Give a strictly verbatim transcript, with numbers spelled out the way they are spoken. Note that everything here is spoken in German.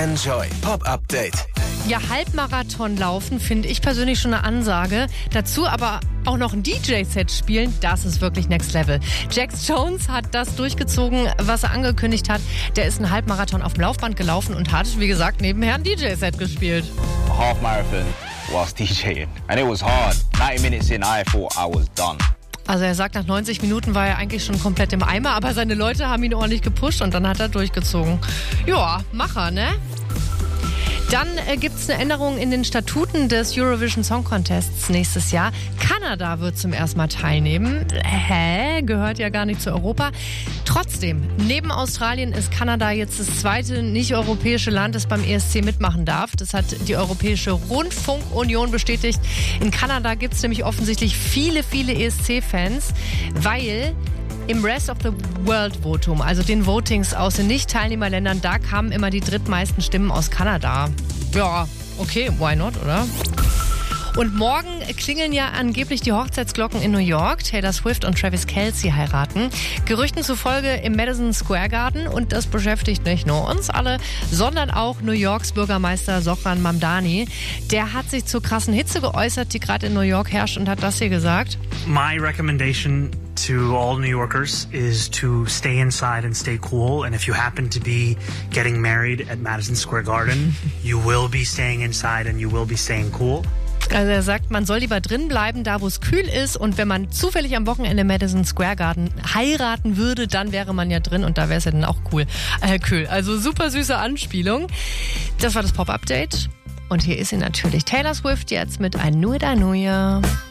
Enjoy. Pop-Update. Ja, Halbmarathon laufen finde ich persönlich schon eine Ansage. Dazu aber auch noch ein D J-Set spielen, das ist wirklich Next Level. Jax Jones hat das durchgezogen, was er angekündigt hat. Der ist einen Halbmarathon auf dem Laufband gelaufen und hat, wie gesagt, nebenher ein D J-Set gespielt. Half marathon whilst DJing and it was hard. ninety minutes in, I thought I was done. Also er sagt, nach neunzig Minuten war er eigentlich schon komplett im Eimer, aber seine Leute haben ihn ordentlich gepusht und dann hat er durchgezogen. Ja, Macher, ne? Dann äh, gibt es eine Änderung in den Statuten des Eurovision Song Contests nächstes Jahr. Kanada wird zum ersten Mal teilnehmen. Hä? Gehört ja gar nicht zu Europa. Trotzdem, neben Australien ist Kanada jetzt das zweite nicht-europäische Land, das beim E S C mitmachen darf. Das hat die Europäische Rundfunkunion bestätigt. In Kanada gibt es nämlich offensichtlich viele, viele E S C-Fans, weil im Rest of the World Votum, also den Votings aus den Nicht-Teilnehmerländern, da kamen immer die drittmeisten Stimmen aus Kanada. Ja, okay, why not, oder? Und morgen klingeln ja angeblich die Hochzeitsglocken in New York. Taylor Swift und Travis Kelce heiraten. Gerüchten zufolge im Madison Square Garden. Und das beschäftigt nicht nur uns alle, sondern auch New Yorks Bürgermeister Zohran Mamdani. Der hat sich zur krassen Hitze geäußert, die gerade in New York herrscht, und hat das hier gesagt. My recommendation to all New Yorkers is to stay inside and stay cool. And if you happen to be getting married at Madison Square Garden, you will be staying inside and you will be staying cool. Also er sagt, man soll lieber drin bleiben, da wo es kühl ist. Und wenn man zufällig am Wochenende Madison Square Garden heiraten würde, dann wäre man ja drin und da wäre es ja dann auch cool. Äh, kühl. Also super süße Anspielung. Das war das Pop-Update. Und hier ist sie natürlich Taylor Swift jetzt mit Ein Nueva Nueva.